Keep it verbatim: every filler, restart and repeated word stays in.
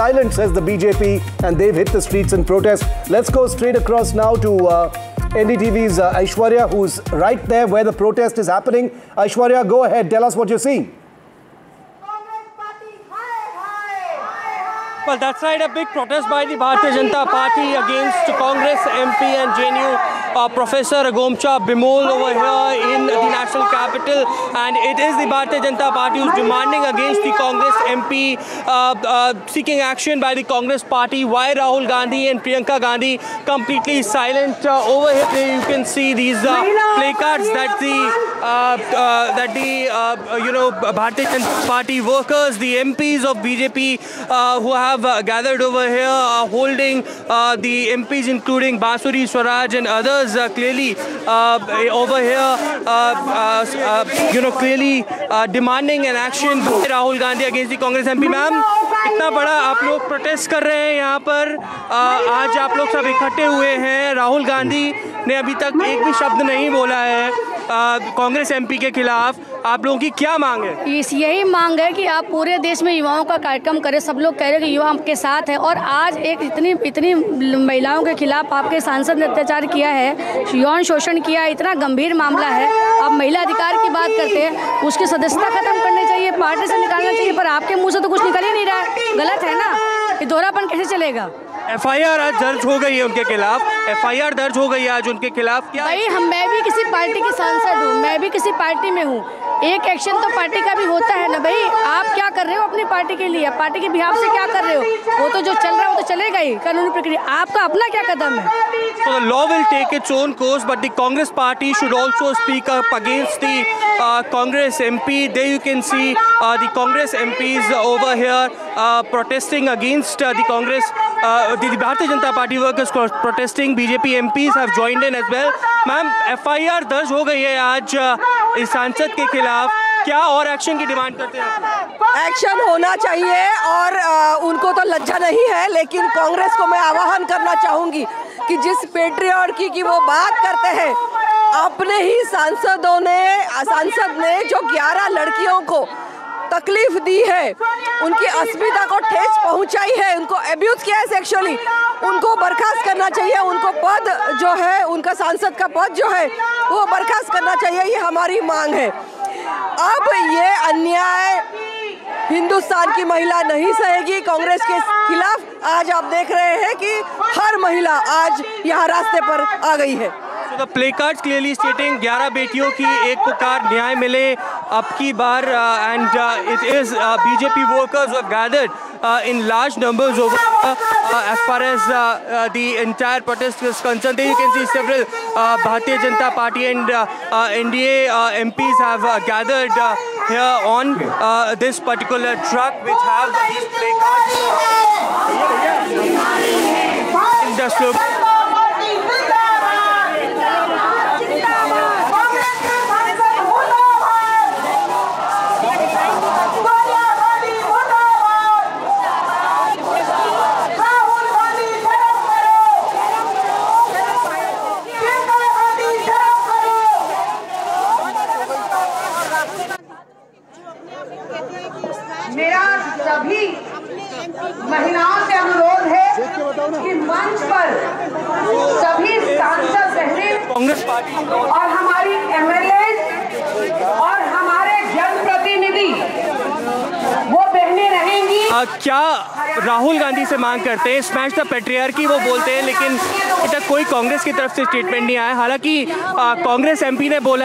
Silent, says the B J P, and they've hit the streets in protest. Let's go straight across now to uh, N D T V's uh, Aishwarya, who's right there where the protest is happening. Aishwarya, go ahead. Tell us what you're seeing. Well, that's right. A big protest by the Bharatiya Janata Party against Congress M P and J N U uh, Professor Agomcha Bimol over here in the national capital, and it is the Bharatiya Janata Party who's demanding against the Congress M P, uh, uh, seeking action by the Congress Party. Why Rahul Gandhi and Priyanka Gandhi completely silent? Uh, over here, you can see these uh, placards that the uh, uh, that the uh, you know Bharatiya Janata Party workers, the M Ps of B J P, uh, who have uh, gathered over here, uh, holding uh, the M Ps, including Basuri Swaraj and others, uh, clearly uh, over here, uh, uh, uh, you know, clearly uh, demanding an action by Rahul Gandhi against the Congress M P. Ma'am, इतना बड़ा आप लोग protest कर रहे हैं यहाँ पर, आ, आज आप लोग सब इकट्ठे हुए हैं। राहुल गांधी ने अभी तक एक भी शब्द नहीं बोला है कांग्रेस एमपी के खिलाफ। आप लोगों की क्या मांग है? इस यही मांग है कि आप पूरे देश में युवाओं का कार्यक्रम करें। सब लोग कह रहे हैं कि युवा के साथ है, और आज एक इतनी इतनी महिलाओं के खिलाफ आपके सांसद ने अत्याचार किया है, यौन शोषण किया है, इतना गंभीर मामला है। आप महिला अधिकार की बात करते हैं, उसकी सदस्यता खत्म करनी चाहिए, पार्टी से निकालना चाहिए, पर आपके मुँह से तो कुछ निकल ही नहीं रहा है। गलत है ना, ये दोहरापन कैसे चलेगा? एफ आई आर आज दर्ज हो गई है उनके खिलाफ, एफ आई आर दर्ज हो गई है आज उनके खिलाफ। क्या भाई, हम मैं भी किसी पार्टी की सांसद हूँ, मैं भी किसी पार्टी में हूँ। एक एक्शन तो पार्टी का भी होता है ना भाई। आप क्या कर रहे हो अपनी पार्टी के लिए? पार्टी के बिहाफ से क्या कर रहे हो? वो तो जो चल रहा है वो तो चलेगा ही, कानूनी प्रक्रिया। आपका अपना क्या कदम है? So the law will take its own course, but the Congress party should also speak up against the uh, Congress M P. There you can see uh, the Congress M Ps over here uh, protesting against uh, the Congress, uh, the, the Bharatiya Janata Party workers protesting. B J P M Ps have joined in as well. Ma'am, F I R दर्ज हो गई है आज इस सांसद के खिलाफ, क्या और एक्शन की डिमांड करते हैं? एक्शन होना चाहिए, और आ, उनको तो लज्जा नहीं है, लेकिन कांग्रेस को मैं आह्वान करना चाहूँगी कि जिस पेट्रियॉर्की की वो बात करते हैं, अपने ही सांसदों ने सांसद ने जो ग्यारह लड़कियों को तकलीफ दी है, उनकी अस्मिता को ठेस पहुंचाई है, उनको अब्यूज किया है सेक्सुअली, उनको बर्खास्त करना चाहिए। उनको पद जो है, उनका सांसद का पद जो है वो बर्खास्त करना चाहिए, ये हमारी मांग है। अब ये अन्याय हिंदुस्तान की महिला नहीं सहेगी कांग्रेस के खिलाफ। आज आप देख रहे हैं कि हर महिला आज यहाँ रास्ते पर आ गई है। So the placards clearly stating ग्यारह बेटियों की एक पुकार, न्याय मिले अब की बार, uh, and uh, it is uh, B J P workers who have gathered uh, in large numbers over uh, uh, as far as uh, uh, the entire protest is concerned. There you can see several uh, Bharatiya Janata Party and uh, uh, N D A uh, M Ps have uh, gathered uh, here on uh, this particular truck, which have these placards. Industrial. मेरा सभी महिलाओं से अनुरोध है कि मंच पर सभी सांसद बहनें कांग्रेस पार्टी और हमारी एम एल ए और हमारे जनप्रतिनिधि वो बहनें रहेंगी। आ, क्या राहुल गांधी से मांग करते हैं स्मैश द पेट्रियार्की वो बोलते हैं, लेकिन अभी तक कोई कांग्रेस की तरफ से स्टेटमेंट नहीं आया। हालांकि कांग्रेस एम पी ने बोला